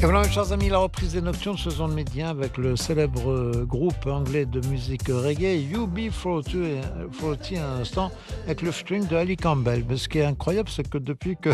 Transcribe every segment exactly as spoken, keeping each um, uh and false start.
Et voilà, mes chers amis, la reprise des Nocturnes, ce sont de Médien avec le célèbre euh, groupe anglais de musique reggae U B quarante à l'instant, avec le featuring de Ali Campbell. Mais ce qui est incroyable, c'est que depuis que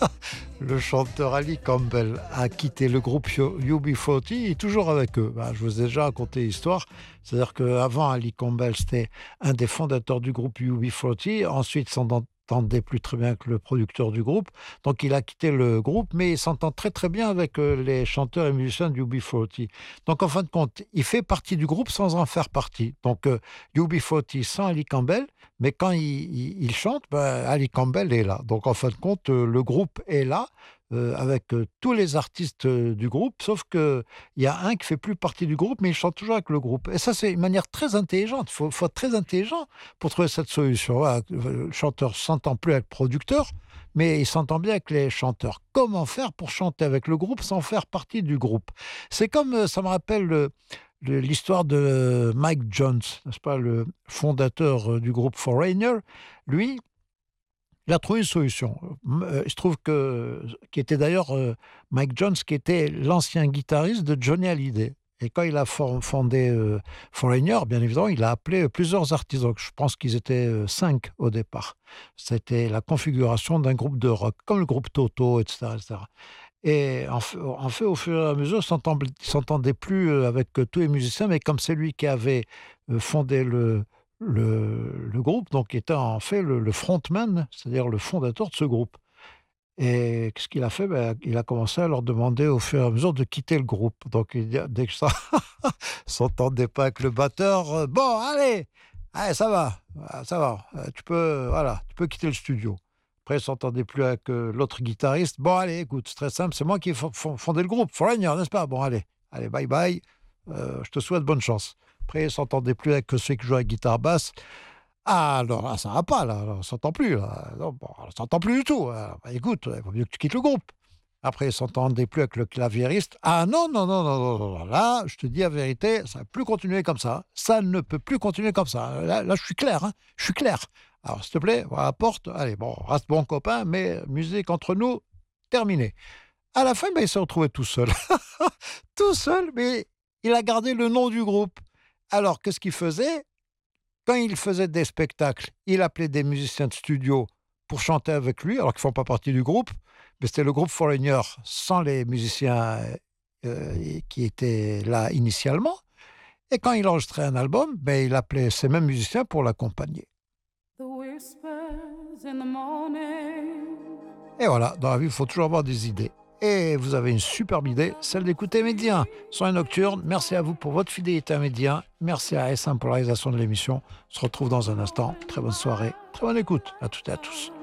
le chanteur Ali Campbell a quitté le groupe U B quarante, il est toujours avec eux. Ben, je vous ai déjà raconté l'histoire. C'est-à-dire qu'avant, Ali Campbell, c'était un des fondateurs du groupe U B quarante. Ensuite, son s'entendait plus très bien avec le producteur du groupe. Donc, il a quitté le groupe, mais il s'entend très, très bien avec euh, les chanteurs et musiciens du U B quarante. Donc, en fin de compte, il fait partie du groupe sans en faire partie. Donc, euh, U B quarante sans Ali Campbell, mais quand il, il, il chante, ben, Ali Campbell est là. Donc, en fin de compte, euh, le groupe est là. Euh, avec euh, tous les artistes euh, du groupe, sauf qu'il y a un qui fait plus partie du groupe, mais il chante toujours avec le groupe. Et ça, c'est une manière très intelligente. Il faut, faut être très intelligent pour trouver cette solution. Voilà, le chanteur s'entend plus avec le producteur, mais il s'entend bien avec les chanteurs. Comment faire pour chanter avec le groupe sans faire partie du groupe? C'est comme, euh, ça me rappelle le- le- l'histoire de Mike Jones, n'est-ce pas, le fondateur euh, du groupe Foreigner. Lui, il a trouvé une solution. M- euh, Il se trouve que, qui était d'ailleurs euh, Mike Jones, qui était l'ancien guitariste de Johnny Hallyday. Et quand il a for- fondé euh, Foreigner, bien évidemment, il a appelé plusieurs artistes. Donc, je pense qu'ils étaient euh, cinq au départ. C'était la configuration d'un groupe de rock, comme le groupe Toto, et cetera, et cetera. Et en fait, en fait, au fur et à mesure, il s'entend- il s'entendait plus euh, avec euh, tous les musiciens, mais comme c'est lui qui avait euh, fondé le, le, le groupe, donc il était en fait le, le frontman, c'est-à-dire le fondateur de ce groupe. Et qu'est-ce qu'il a fait? Ben, il a commencé à leur demander au fur et à mesure de quitter le groupe. Donc il dit- dès que ça s'entendait pas avec le batteur, euh, bon, allez, allez, ça va, ah, ça va, euh, tu peux, voilà, tu peux quitter le studio. Après, il s'entendait plus avec euh, l'autre guitariste. Bon, allez, écoute, c'est très simple, c'est moi qui ai fo- fo- fondé le groupe, Foreigner, n'est-ce pas? Bon, allez, allez, bye bye, euh, je te souhaite bonne chance. Après, il s'entendait plus avec ceux qui jouaient à la guitare basse. Ah, alors là, ça va pas, là, là, on s'entend plus, là. Non, bon, on s'entend plus du tout. Ah, bah, écoute, il vaut mieux que tu quittes le groupe. Après, il s'entendait plus avec le claviériste. Ah non, non, non, non, non, non, non, là, je te dis la vérité, ça ne peut plus continuer comme ça. Ça ne peut plus continuer comme ça. Là, là je suis clair, hein, je suis clair. Alors, s'il te plaît, voilà la porte. Allez, bon, reste bon copain, mais musique entre nous, terminé. À la fin, ben, il s'est retrouvé tout seul. Tout seul, mais il a gardé le nom du groupe. Alors, qu'est-ce qu'il faisait? Quand il faisait des spectacles, il appelait des musiciens de studio pour chanter avec lui, alors qu'ils ne font pas partie du groupe, mais c'était le groupe Foreigner sans les musiciens euh, qui étaient là initialement. Et quand il enregistrait un album, ben, il appelait ces mêmes musiciens pour l'accompagner. The whispers in the morning. Et voilà, dans la vie, il faut toujours avoir des idées. Et vous avez une superbe idée, celle d'écouter Médien sur un nocturne. Merci à vous pour votre fidélité à Médien. Merci à S un pour la réalisation de l'émission. On se retrouve dans un instant. Très bonne soirée, très bonne écoute à toutes et à tous.